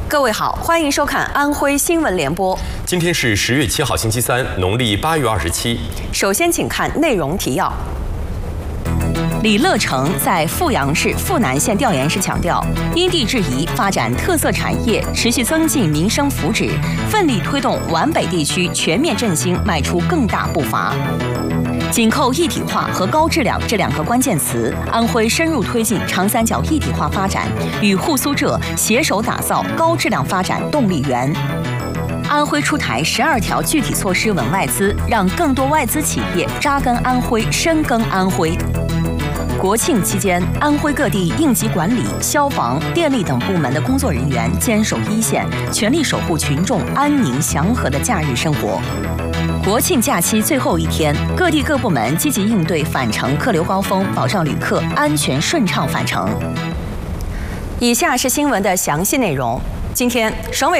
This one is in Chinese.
各位好，欢迎收看安徽新闻联播。 今天是10月7号，星期三，农历8月27。 首先，请看内容提要。李乐成在阜阳市阜南县调研时强调，因地制宜发展特色产业，持续增进民生福祉，奋力推动皖北地区全面振兴迈出更大步伐。紧扣一体化和高质量这两个关键词，安徽深入推进长三角一体化发展，与沪苏浙携手打造高质量发展动力源。安徽出台12条具体措施稳外资，让更多外资企业扎根安徽、深耕安徽。国庆期间，安徽各地应急管理、消防、电力等部门的工作人员坚守一线，全力守护群众安宁祥和的假日生活。国庆假期最后一天，各地各部门积极应对返程客流高峰，保障旅客安全顺畅返程。以下是新闻的详细内容。今天，省委